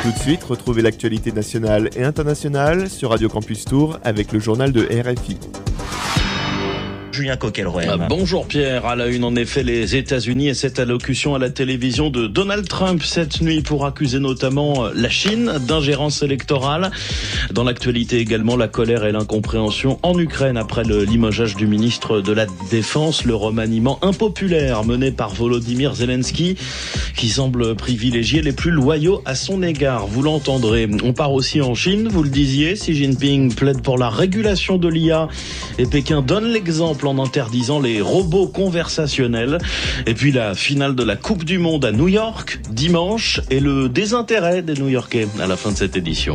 Tout de suite, retrouvez l'actualité nationale et internationale sur Radio Campus Tours avec le journal de RFI. Julien Coquelrouem. Bonjour Pierre, à la une en effet les États-Unis et cette allocution à la télévision de Donald Trump cette nuit pour accuser notamment la Chine d'ingérence électorale. Dans l'actualité également, la colère et l'incompréhension en Ukraine après le limogeage du ministre de la Défense, le remaniement impopulaire mené par Volodymyr Zelensky qui semble privilégier les plus loyaux à son égard. Vous l'entendrez. On part aussi en Chine, vous le disiez, Xi Jinping plaide pour la régulation de l'IA et Pékin donne l'exemple en interdisant les robots conversationnels. Et puis la finale de la Coupe du Monde à New York, dimanche, et le désintérêt des New-Yorkais à la fin de cette édition.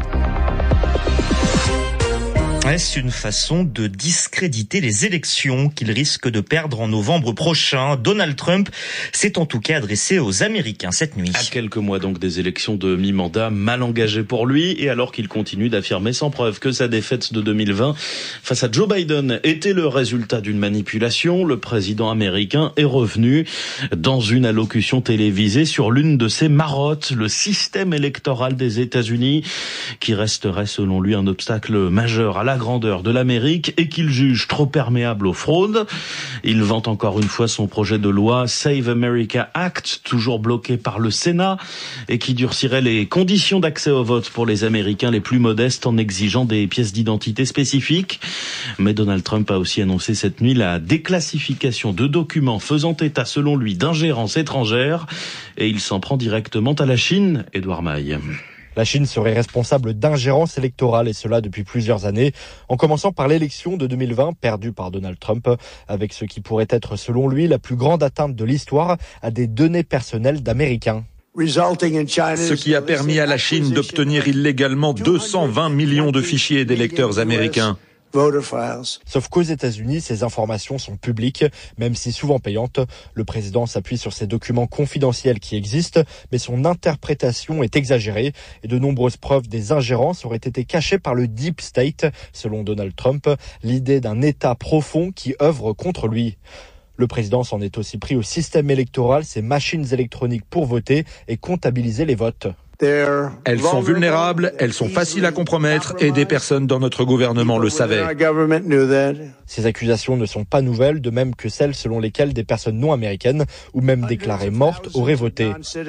Est-ce une façon de discréditer les élections qu'il risque de perdre en novembre prochain? Donald Trump s'est en tout cas adressé aux Américains cette nuit. À quelques mois donc des élections de mi-mandat, mal engagées pour lui, et alors qu'il continue d'affirmer sans preuve que sa défaite de 2020 face à Joe Biden était le résultat d'une manipulation, le président américain est revenu dans une allocution télévisée sur l'une de ses marottes, le système électoral des États-Unis, qui resterait selon lui un obstacle majeur à la grandeur de l'Amérique et qu'il juge trop perméable aux fraudes. Il vante encore une fois son projet de loi Save America Act, toujours bloqué par le Sénat et qui durcirait les conditions d'accès au vote pour les Américains les plus modestes en exigeant des pièces d'identité spécifiques. Mais Donald Trump a aussi annoncé cette nuit la déclassification de documents faisant état selon lui d'ingérence étrangère et il s'en prend directement à la Chine. Édouard Maille. La Chine serait responsable d'ingérence électorale et cela depuis plusieurs années, en commençant par l'élection de 2020 perdue par Donald Trump, avec ce qui pourrait être selon lui la plus grande atteinte de l'histoire à des données personnelles d'Américains. Ce qui a permis à la Chine d'obtenir illégalement 220 millions de fichiers d'électeurs américains. Sauf qu'aux États-Unis, ces informations sont publiques, même si souvent payantes. Le président s'appuie sur ces documents confidentiels qui existent, mais son interprétation est exagérée et de nombreuses preuves des ingérences auraient été cachées par le Deep State, selon Donald Trump, l'idée d'un État profond qui œuvre contre lui. Le président s'en est aussi pris au système électoral, ces machines électroniques pour voter et comptabiliser les votes. Elles sont vulnérables, elles sont faciles à compromettre et des personnes dans notre gouvernement le savaient. Ces accusations ne sont pas nouvelles, de même que celles selon lesquelles des personnes non américaines ou même déclarées mortes auraient voté.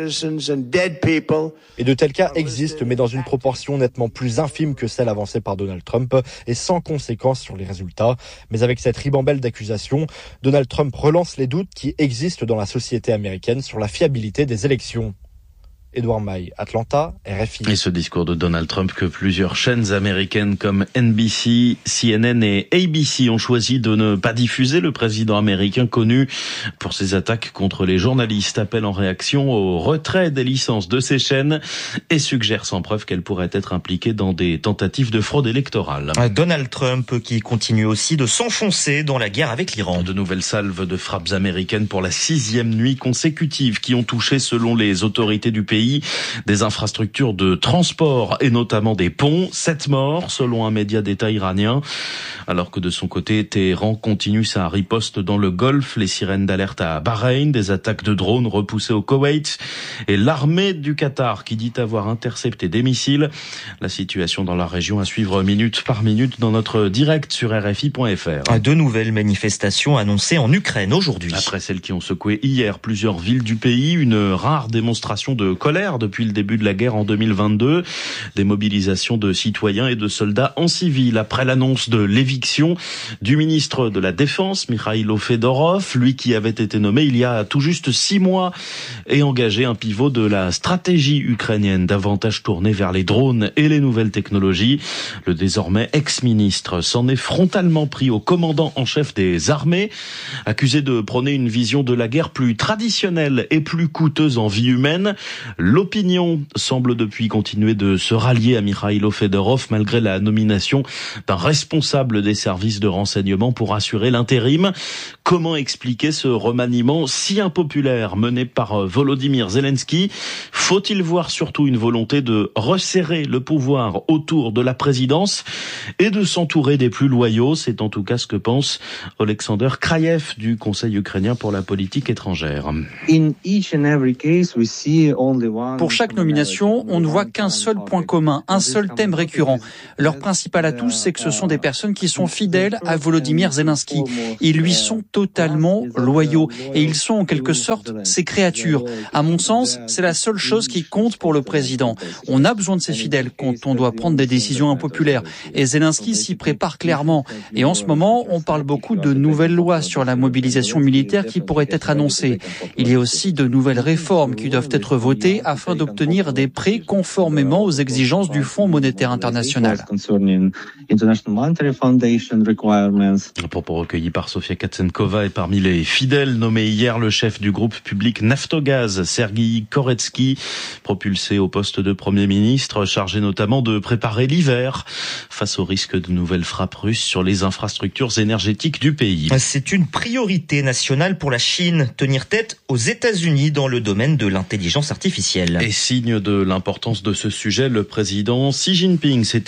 Et de tels cas existent, mais dans une proportion nettement plus infime que celle avancée par Donald Trump et sans conséquence sur les résultats. Mais avec cette ribambelle d'accusations, Donald Trump relance les doutes qui existent dans la société américaine sur la fiabilité des élections. Édouard Maille, Atlanta, RFI. Et ce discours de Donald Trump que plusieurs chaînes américaines comme NBC, CNN et ABC ont choisi de ne pas diffuser. Le président américain connu pour ses attaques contre les journalistes appelle en réaction au retrait des licences de ces chaînes et suggère sans preuve qu'elles pourraient être impliquées dans des tentatives de fraude électorale. Donald Trump qui continue aussi de s'enfoncer dans la guerre avec l'Iran. De nouvelles salves de frappes américaines pour la 6e nuit consécutive qui ont touché selon les autorités du pays des infrastructures de transport et notamment des ponts. 7 morts selon un média d'État iranien. Alors que de son côté, Téhéran continue sa riposte dans le Golfe. Les sirènes d'alerte à Bahreïn, des attaques de drones repoussées au Koweït et l'armée du Qatar qui dit avoir intercepté des missiles. La situation dans la région à suivre minute par minute dans notre direct sur RFI.fr. De nouvelles manifestations annoncées en Ukraine aujourd'hui. Après celles qui ont secoué hier plusieurs villes du pays, une rare démonstration de colère depuis le début de la guerre en 2022. Des mobilisations de citoyens et de soldats en civil après l'annonce de l'éviction du ministre de la Défense, Mikhailo Fedorov, lui qui avait été nommé il y a tout juste 6 mois et engagé un pivot de la stratégie ukrainienne davantage tournée vers les drones et les nouvelles technologies. Le désormais ex-ministre s'en est frontalement pris au commandant en chef des armées, accusé de prôner une vision de la guerre plus traditionnelle et plus coûteuse en vie humaine. L'opinion semble depuis continuer de se rallier à Mikhailo Fedorov malgré la nomination d'un responsable des services de renseignement pour assurer l'intérim. Comment expliquer ce remaniement si impopulaire mené par Volodymyr Zelensky? Faut-il voir surtout une volonté de resserrer le pouvoir autour de la présidence et de s'entourer des plus loyaux? C'est en tout cas ce que pense Alexander Kraïev du Conseil ukrainien pour la politique étrangère. In each and every case, we see only Pour chaque nomination, on ne voit qu'un seul point commun, un seul thème récurrent. Leur principal atout, c'est que ce sont des personnes qui sont fidèles à Volodymyr Zelensky. Ils lui sont totalement loyaux et ils sont en quelque sorte ses créatures. À mon sens, c'est la seule chose qui compte pour le président. On a besoin de ses fidèles quand on doit prendre des décisions impopulaires. Et Zelensky s'y prépare clairement. Et en ce moment, on parle beaucoup de nouvelles lois sur la mobilisation militaire qui pourraient être annoncées. Il y a aussi de nouvelles réformes qui doivent être votées afin d'obtenir des prêts conformément aux exigences du Fonds monétaire international. Propos recueillis par Sofia Katsenkova et parmi les fidèles nommés hier le chef du groupe public Naftogaz, Sergueï Koretsky, propulsé au poste de Premier ministre, chargé notamment de préparer l'hiver face au risque de nouvelles frappes russes sur les infrastructures énergétiques du pays. C'est une priorité nationale pour la Chine, tenir tête aux États-Unis dans le domaine de l'intelligence artificielle. Et signe de l'importance de ce sujet, le président Xi Jinping s'est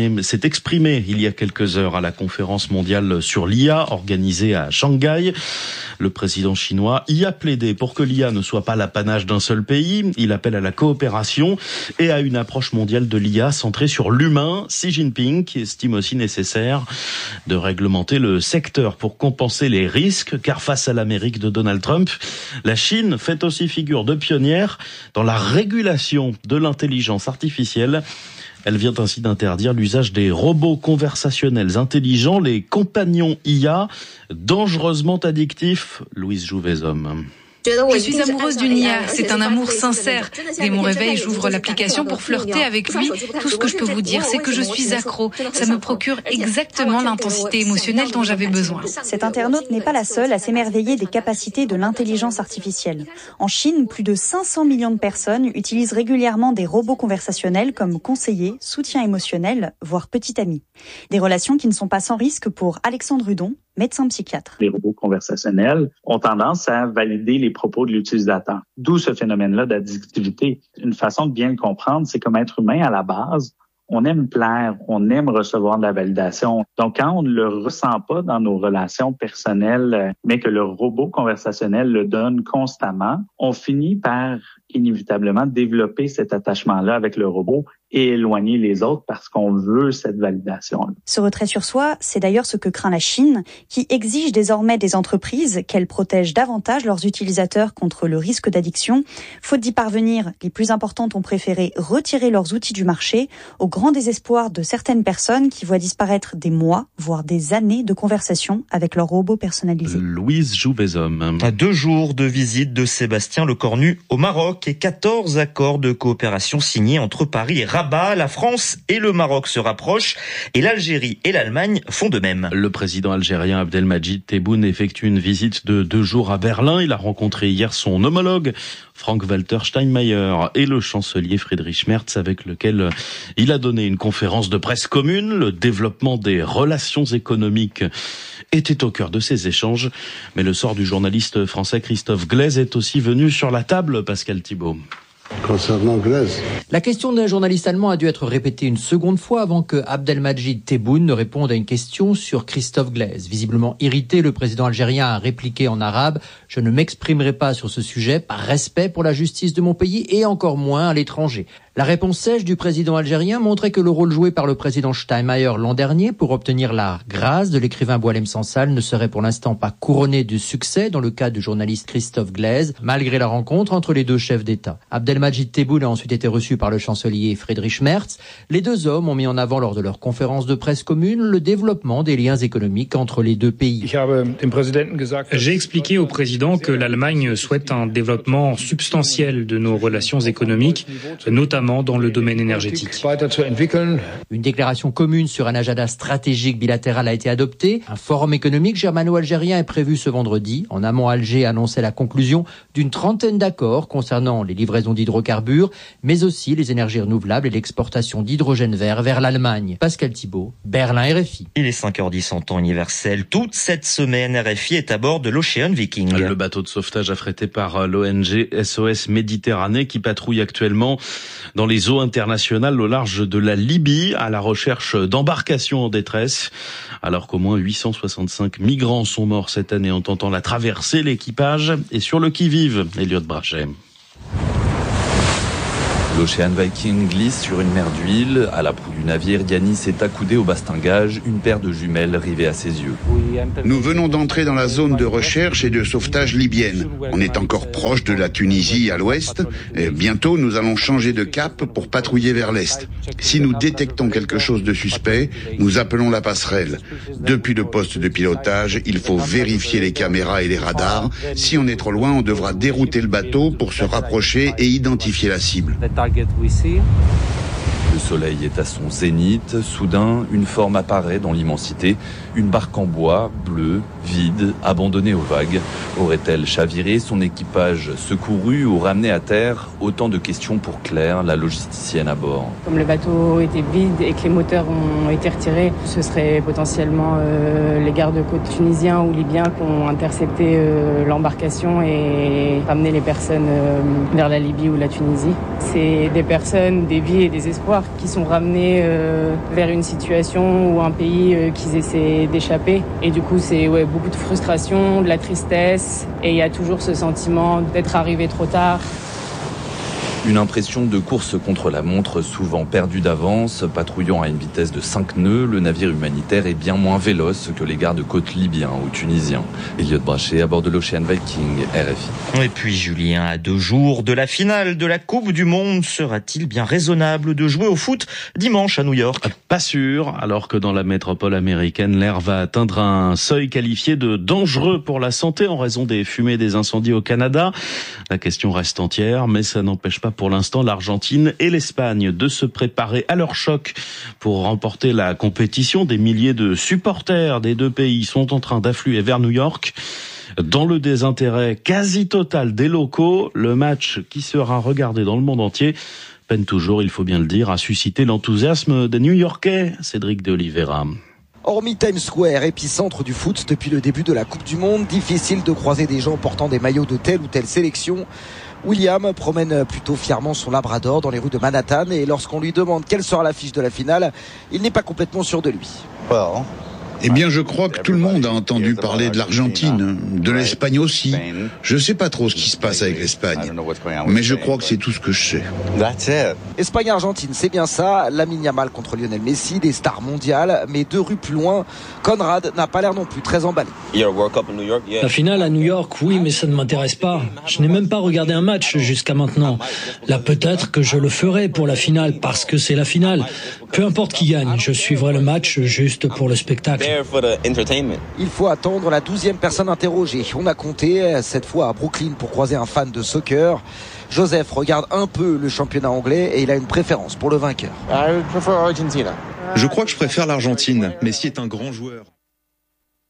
exprimé il y a quelques heures à la conférence mondiale sur l'IA organisée à Shanghai. Le président chinois y a plaidé pour que l'IA ne soit pas l'apanage d'un seul pays. Il appelle à la coopération et à une approche mondiale de l'IA centrée sur l'humain. Xi Jinping qui estime aussi nécessaire de réglementer le secteur pour compenser les risques, car face à l'Amérique de Donald Trump, la Chine fait aussi figure de pionnière dans la régulation de l'intelligence artificielle. Elle vient ainsi d'interdire l'usage des robots conversationnels intelligents, les compagnons IA, dangereusement addictifs. Louise Jouvezhomme. Je suis amoureuse d'une IA, c'est un amour sincère. Dès mon réveil, j'ouvre l'application pour flirter avec lui. Tout ce que je peux vous dire, c'est que je suis accro. Ça me procure exactement l'intensité émotionnelle dont j'avais besoin. Cette internaute n'est pas la seule à s'émerveiller des capacités de l'intelligence artificielle. En Chine, plus de 500 millions de personnes utilisent régulièrement des robots conversationnels comme conseillers, soutien émotionnel, voire petit ami. Des relations qui ne sont pas sans risque pour Alexandre Hudon, médecin psychiatre. Les robots conversationnels ont tendance à valider les propos de l'utilisateur. D'où ce phénomène-là d'addictivité. Une façon de bien le comprendre, c'est comme être humain à la base. On aime plaire, on aime recevoir de la validation. Donc, quand on ne le ressent pas dans nos relations personnelles, mais que le robot conversationnel le donne constamment, on finit par inévitablement développer cet attachement-là avec le robot et éloigner les autres parce qu'on veut cette validation. Ce retrait sur soi, c'est d'ailleurs ce que craint la Chine, qui exige désormais des entreprises qu'elles protègent davantage leurs utilisateurs contre le risque d'addiction. Faute d'y parvenir, les plus importantes ont préféré retirer leurs outils du marché, au grand désespoir de certaines personnes qui voient disparaître des mois, voire des années de conversation avec leurs robots personnalisés. Louise Jouvezhomme. 2 jours de visite de Sébastien Lecornu au Maroc et 14 accords de coopération signés entre Paris et Rabat. La France et le Maroc se rapprochent et l'Algérie et l'Allemagne font de même. Le président algérien Abdelmadjid Tebboune effectue une visite de 2 jours à Berlin. Il a rencontré hier son homologue Frank-Walter Steinmeier et le chancelier Friedrich Merz avec lequel il a donné une conférence de presse commune. Le développement des relations économiques était au cœur de ces échanges. Mais le sort du journaliste français Christophe Glaise est aussi venu sur la table, Pascal Thibault. Concernant Glaise, la question d'un journaliste allemand a dû être répétée une seconde fois avant que Abdelmadjid Tebboune ne réponde à une question sur Christophe Glaise. Visiblement irrité, le président algérien a répliqué en arabe « Je ne m'exprimerai pas sur ce sujet par respect pour la justice de mon pays et encore moins à l'étranger ». La réponse sèche du président algérien montrait que le rôle joué par le président Steinmeier l'an dernier pour obtenir la grâce de l'écrivain Boualem Sansal ne serait pour l'instant pas couronné de succès dans le cas du journaliste Christophe Glaise, malgré la rencontre entre les deux chefs d'État. Abdelmadjid Tebboune a ensuite été reçu par le chancelier Friedrich Merz. Les deux hommes ont mis en avant lors de leur conférence de presse commune le développement des liens économiques entre les deux pays. J'ai expliqué au président que l'Allemagne souhaite un développement substantiel de nos relations économiques, notamment dans le domaine énergétique. Une déclaration commune sur un agenda stratégique bilatéral a été adoptée. Un forum économique germano-algérien est prévu ce vendredi. En amont, Alger annonçait la conclusion d'une 30aine d'accords concernant les livraisons d'hydrocarbures, mais aussi les énergies renouvelables et l'exportation d'hydrogène vert vers l'Allemagne. Pascal Thibault, Berlin, RFI. Il est 5h10 en temps universel. Toute cette semaine, RFI est à bord de l'Ocean Viking. Le bateau de sauvetage affrété par l'ONG SOS Méditerranée qui patrouille actuellement dans les eaux internationales au large de la Libye à la recherche d'embarcations en détresse. Alors qu'au moins 865 migrants sont morts cette année en tentant la traversée, l'équipage est sur le qui-vive. Elliot Brachet. L'Ocean Viking glisse sur une mer d'huile. À la proue du navire, Yanis est accoudé au bastingage, une paire de jumelles rivées à ses yeux. Nous venons d'entrer dans la zone de recherche et de sauvetage libyenne. On est encore proche de la Tunisie à l'ouest. Et bientôt, nous allons changer de cap pour patrouiller vers l'est. Si nous détectons quelque chose de suspect, nous appelons la passerelle. Depuis le poste de pilotage, il faut vérifier les caméras et les radars. Si on est trop loin, on devra dérouter le bateau pour se rapprocher et identifier la cible. Le soleil est à son zénith. Soudain, une forme apparaît dans l'immensité. Une barque en bois, bleue, vide, abandonnée aux vagues. Aurait-elle chaviré, son équipage secouru ou ramené à terre? Autant de questions pour Claire, la logisticienne à bord. Comme le bateau était vide et que les moteurs ont été retirés, ce serait potentiellement les gardes-côtes tunisiens ou libyens qui ont intercepté l'embarcation et ramené les personnes vers la Libye ou la Tunisie. C'est des personnes, des vies et des espoirs qui sont ramenés vers une situation ou un pays qu'ils essaient d'échapper. Et du coup, c'est beaucoup de frustration, de la tristesse, et il y a toujours ce sentiment d'être arrivé trop tard. Une impression de course contre la montre, souvent perdue d'avance. Patrouillant à une vitesse de 5 nœuds, le navire humanitaire est bien moins véloce que les gardes-côtes libyens ou tunisiens. Elliot Brachet à bord de l'Ocean Viking, RFI. Et puis Julien, à 2 jours de la finale de la Coupe du Monde, sera-t-il bien raisonnable de jouer au foot dimanche à New York? Pas sûr, alors que dans la métropole américaine, l'air va atteindre un seuil qualifié de dangereux pour la santé en raison des fumées des incendies au Canada. La question reste entière, mais ça n'empêche pas pour l'instant l'Argentine et l'Espagne de se préparer à leur choc pour remporter la compétition. Des milliers de supporters des deux pays sont en train d'affluer vers New York. Dans le désintérêt quasi total des locaux, le match qui sera regardé dans le monde entier peine toujours, il faut bien le dire, à susciter l'enthousiasme des New-Yorkais. Cédric de Oliveira. Hormis Times Square, épicentre du foot depuis le début de la Coupe du Monde, difficile de croiser des gens portant des maillots de telle ou telle sélection. William promène plutôt fièrement son Labrador dans les rues de Manhattan et lorsqu'on lui demande quelle sera l'affiche de la finale, il n'est pas complètement sûr de lui. Eh bien, je crois que tout le monde a entendu parler de l'Argentine, de l'Espagne aussi. Je sais pas trop ce qui se passe avec l'Espagne, mais je crois que c'est tout ce que je sais. Espagne-Argentine, c'est bien ça. Lamine Yamal contre Lionel Messi, des stars mondiales, mais 2 rues plus loin, Conrad n'a pas l'air non plus très emballé. La finale à New York, oui, mais ça ne m'intéresse pas. Je n'ai même pas regardé un match jusqu'à maintenant. Là, peut-être que je le ferai pour la finale, parce que c'est la finale. Peu importe qui gagne, je suivrai le match juste pour le spectacle. Il faut attendre la 12e personne interrogée. On a compté cette fois à Brooklyn pour croiser un fan de soccer. Joseph regarde un peu le championnat anglais et il a une préférence pour le vainqueur. Je crois que je préfère l'Argentine. Messi est un grand joueur.